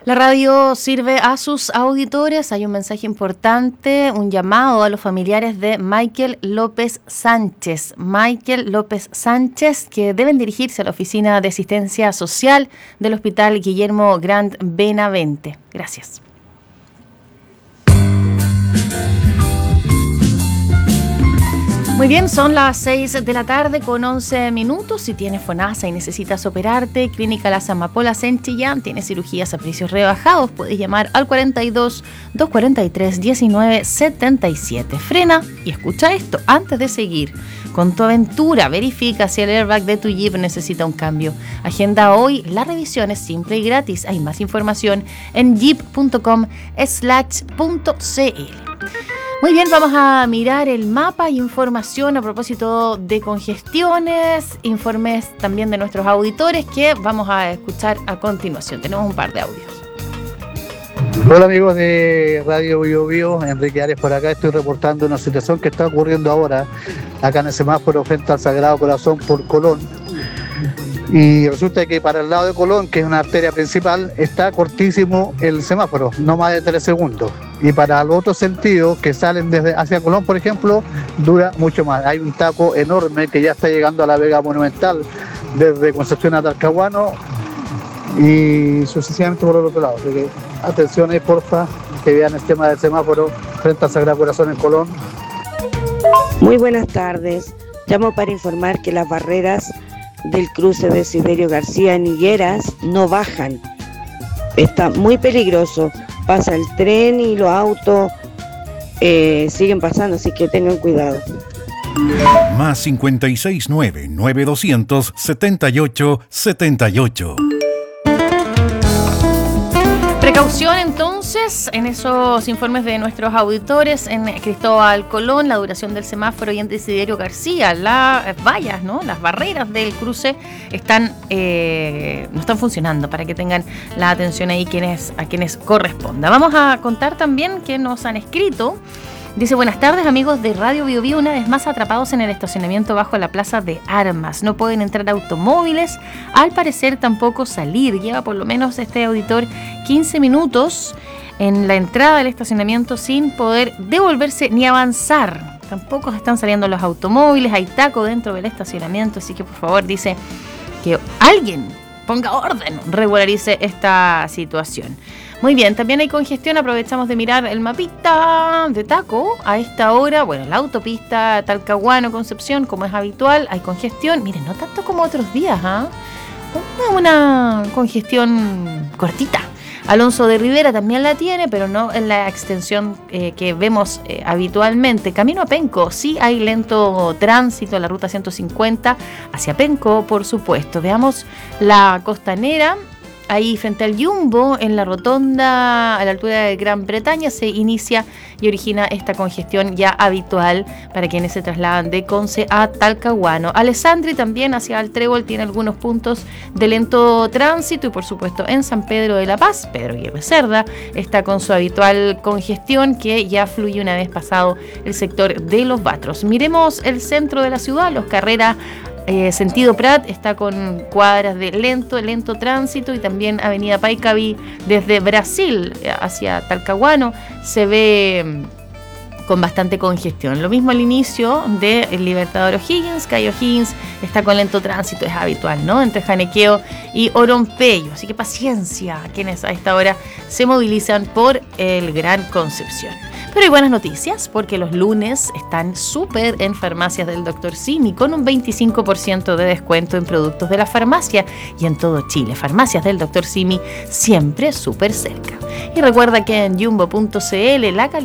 La radio sirve a sus auditores. Hay un mensaje importante, un llamado a los familiares de Michael López Sánchez. Michael López Sánchez, que deben dirigirse a la Oficina de Asistencia Social del Hospital Guillermo Grant Benavente. Gracias. Muy bien, son las 6 de la tarde con 11 minutos. Si tienes FONASA y necesitas operarte, Clínica Las Amapolas en Chillán tiene cirugías a precios rebajados. Puedes llamar al 42-243-1977. Frena y escucha esto antes de seguir con tu aventura. Verifica si el airbag de tu Jeep necesita un cambio. Agenda hoy. La revisión es simple y gratis. Hay más información en jeep.com/.cl. Muy bien, vamos a mirar el mapa y información a propósito de congestiones, informes también de nuestros auditores que vamos a escuchar a continuación. Tenemos un par de audios. Hola amigos de Radio Bio Bio, Enrique Arias por acá. Estoy reportando una situación que está ocurriendo ahora acá en el semáforo frente al Sagrado Corazón por Colón. Y resulta que para el lado de Colón, que es una arteria principal, está cortísimo el semáforo, no más de 3 segundos. Y para el otro sentido, que salen desde hacia Colón, por ejemplo, dura mucho más. Hay un taco enorme que ya está llegando a la Vega Monumental desde Concepción a Talcahuano y sucesivamente por el otro lado. Así que atención ahí, porfa, que vean el tema del semáforo frente al Sagrado Corazón en Colón. Muy buenas tardes. Llamo para informar que las barreras del cruce de Desiderio García en Higueras no bajan. Está muy peligroso. Pasa el tren y los autos siguen pasando, así que tengan cuidado. Más 569-9200-7878. Precaución entonces en esos informes de nuestros auditores en Cristóbal Colón, la duración del semáforo, y en Desiderio García, las vallas, ¿no? Las barreras del cruce no están funcionando, para que tengan la atención ahí a quienes corresponda. Vamos a contar también que nos han escrito. Dice: buenas tardes amigos de Radio Bio Bio, una vez más atrapados en el estacionamiento bajo la Plaza de Armas. No pueden entrar automóviles, al parecer tampoco salir. Lleva por lo menos este auditor 15 minutos en la entrada del estacionamiento sin poder devolverse ni avanzar. Tampoco están saliendo los automóviles, hay taco dentro del estacionamiento, así que por favor dice que alguien ponga orden, regularice esta situación. Muy bien, también hay congestión, aprovechamos de mirar el mapita de taco a esta hora. Bueno, la autopista Talcahuano-Concepción, como es habitual, hay congestión. Miren, no tanto como otros días, una congestión cortita. Alonso de Rivera también la tiene, pero no en la extensión que vemos habitualmente. Camino a Penco, sí hay lento tránsito en la ruta 150 hacia Penco, por supuesto. Veamos la Costanera. Ahí frente al Jumbo, en la rotonda a la altura de Gran Bretaña, se inicia y origina esta congestión ya habitual para quienes se trasladan de Conce a Talcahuano. Alessandri también hacia el Trébol tiene algunos puntos de lento tránsito, y por supuesto en San Pedro de la Paz, Pedro Aguirre Cerda, está con su habitual congestión que ya fluye una vez pasado el sector de Los Batros. Miremos el centro de la ciudad. Los Carreras sentido Prat está con cuadras de lento tránsito, y también Avenida Paicaví desde Brasil hacia Talcahuano se ve con bastante congestión. Lo mismo al inicio de el Libertador O'Higgins, calle O'Higgins está con lento tránsito, es habitual, ¿no? Entre Janequeo y Orompeyo. Así que paciencia a quienes a esta hora se movilizan por el Gran Concepción. Pero hay buenas noticias, porque los lunes están súper en Farmacias del Dr. Simi, con un 25% de descuento en productos de la farmacia y en todo Chile. Farmacias del Dr. Simi, siempre súper cerca. Y recuerda que en jumbo.cl la calidad